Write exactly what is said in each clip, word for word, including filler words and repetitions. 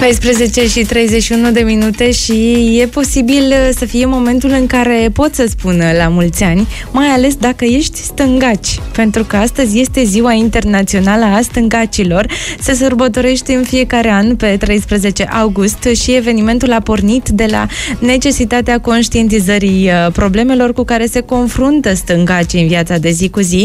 paisprezece și treizeci și unu de minute și e posibil să fie momentul în care pot să spun la mulți ani, mai ales dacă ești stângaci, pentru că astăzi este Ziua Internațională a Stângacilor. Se sărbătorește în fiecare an pe treisprezece august și evenimentul a pornit de la necesitatea conștientizării problemelor cu care se confruntă stângacii în viața de zi cu zi.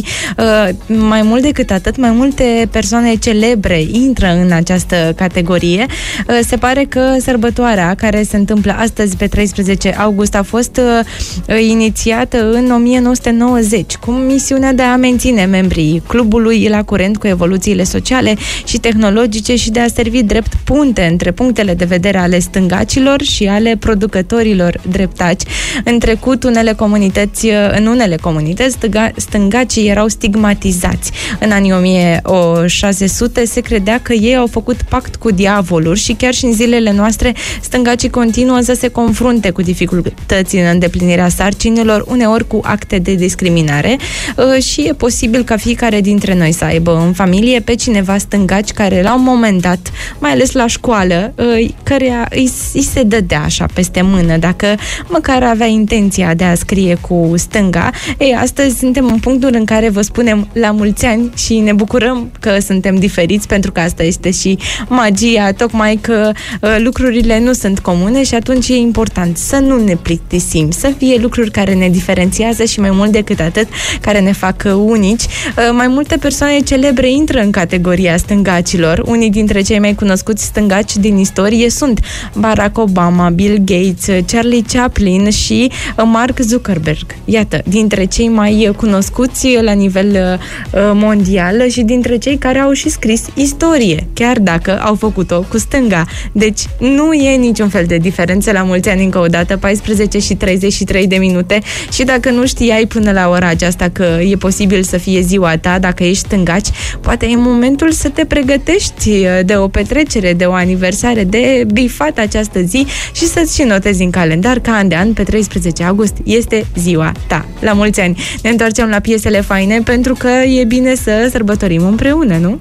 Mai mult decât atât, mai multe persoane celebre intră în această categorie. Se pare că sărbătoarea care se întâmplă astăzi pe treisprezece august a fost uh, inițiată în o mie nouă sute nouăzeci cu misiunea de a menține membrii clubului la curent cu evoluțiile sociale și tehnologice și de a servi drept punte între punctele de vedere ale stângacilor și ale producătorilor dreptaci. În trecut, unele comunități, în unele comunități, stânga, stângacii erau stigmatizați. În anii o mie șase sute se credea că ei au făcut pact cu diavolul și chiar și în zilele noastre stângacii continuă să se confrunte cu dificultăți în îndeplinirea sarcinilor, uneori cu acte de discriminare și e posibil ca fiecare dintre noi să aibă în familie pe cineva stângaci care la un moment dat, mai ales la școală, căreia îi, îi se dădea așa peste mână, dacă măcar avea intenția de a scrie cu stânga. Ei, astăzi suntem în punctul în care vă spunem la mulți ani și ne bucurăm că suntem diferiți, pentru că asta este și magia, tocmai că uh, lucrurile nu sunt comune și atunci e important să nu ne plictisim, să fie lucruri care ne diferențiază și mai mult decât atât, care ne fac uh, unici. Uh, mai multe persoane celebre intră în categoria stângacilor. Unii dintre cei mai cunoscuți stângaci din istorie sunt Barack Obama, Bill Gates, Charlie Chaplin și uh, Mark Zuckerberg. Iată, dintre cei mai cunoscuți la nivel uh, mondial și dintre cei care au și scris istorie, chiar dacă au făcut-o cu stânga. Deci nu e niciun fel de diferență. La mulți ani încă o dată, paisprezece și treizeci și trei de minute, și dacă nu știai până la ora aceasta că e posibil să fie ziua ta, dacă ești stângaci, poate e momentul să te pregătești de o petrecere, de o aniversare, de bifat această zi și să-ți și notezi în calendar că an de an, pe treisprezece august, este ziua ta. La mulți ani! Ne întoarcem la piesele faine, pentru că e bine să sărbătorim împreună, nu?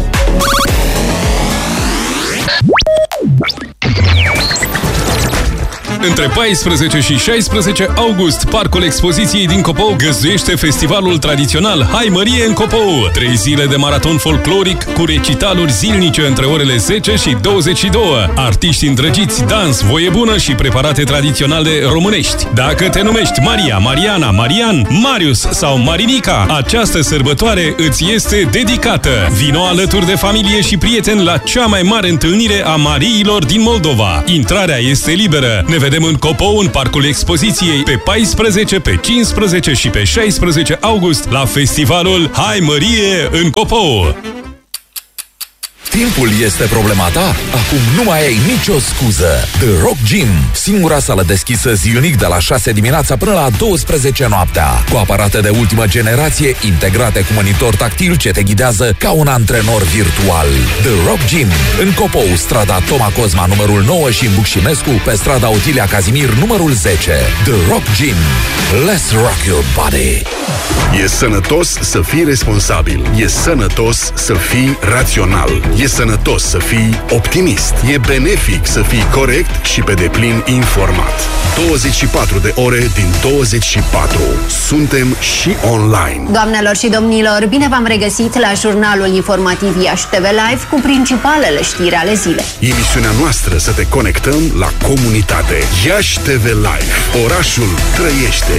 Între paisprezece și șaisprezece august, Parcul Expoziției din Copou găzduiește festivalul tradițional Hai Mărie în Copou. Trei zile de maraton folcloric cu recitaluri zilnice între orele zece și douăzeci și două. Artiști îndrăgiți, dans, voie bună și preparate tradiționale românești. Dacă te numești Maria, Mariana, Marian, Marius sau Marinica, această sărbătoare îți este dedicată. Vino alături de familie și prieteni la cea mai mare întâlnire a Mariilor din Moldova. Intrarea este liberă. Ne vedem în Copou, în Parcul Expoziției, pe paisprezece, pe cincisprezece și pe șaisprezece august, la festivalul Hai Mărie în Copou. Timpul este problema ta? Acum nu mai ai nicio scuză. The Rock Gym, singura sală deschisă zilnic de la șase dimineața până la douăsprezece noaptea, cu aparate de ultimă generație integrate cu monitor tactil ce te ghidează ca un antrenor virtual. The Rock Gym, în Copou, strada Toma Cozma numărul nouă și în Bucșimescu, pe strada Otilia Cazimir numărul zece. The Rock Gym. Let's rock your body. E sănătos să fii responsabil. E sănătos să fii rațional. E sănătos să fii optimist. E benefic să fii corect și pe deplin informat. douăzeci și patru de ore din douăzeci și patru. Suntem și online. Doamnelor și domnilor, bine v-am regăsit la jurnalul informativ Iași T V Live cu principalele știri ale zilei. Emisiunea noastră să te conectăm la comunitate. Iași T V Live. Orașul trăiește.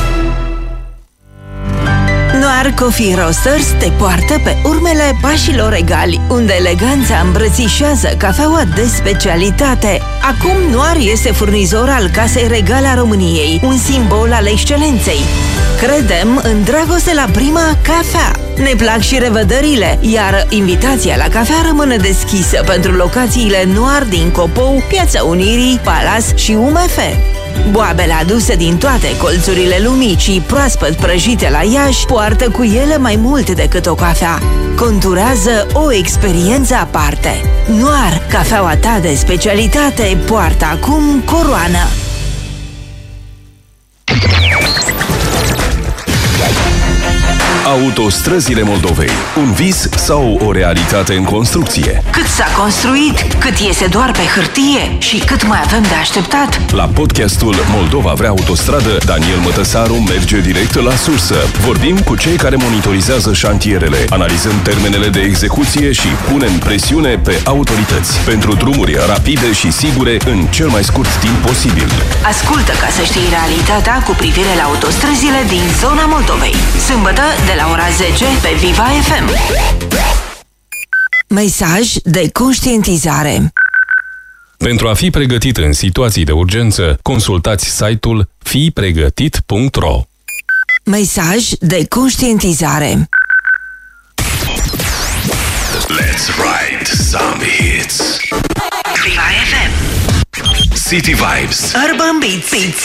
Noir Coffee Roasters te poartă pe urmele pașilor egali, unde eleganța îmbrățișează cafeaua de specialitate. Acum Noir este furnizor al Casei Regale a României, un simbol al excelenței. Credem în dragoste la prima cafea. Ne plac și revederile, iar invitația la cafea rămâne deschisă pentru locațiile Noir din Copou, Piața Unirii, Palas și U M F. Boabele aduse din toate colțurile lumii și proaspăt prăjite la Iași poartă cu ele mai mult decât o cafea. Conturează o experiență aparte. Noir, cafeaua ta de specialitate, poartă acum coroană. Autostrăzile Moldovei. Un vis sau o realitate în construcție? Cât s-a construit, cât iese doar pe hârtie și cât mai avem de așteptat? La podcastul Moldova vrea autostradă, Daniel Mătăsaru merge direct la sursă. Vorbim cu cei care monitorizează șantierele, analizăm termenele de execuție și punem presiune pe autorități pentru drumuri rapide și sigure în cel mai scurt timp posibil. Ascultă ca să știi realitatea cu privire la autostrăzile din zona Moldovei. Sâmbătă de la ora zece pe Viva F M. Mesaj de conștientizare. Pentru a fi pregătit în situații de urgență, consultați site-ul fi pregătit punct ro. Mesaj de conștientizare. Let's write some hits. Viva F M. City Vibes. Urban Beats.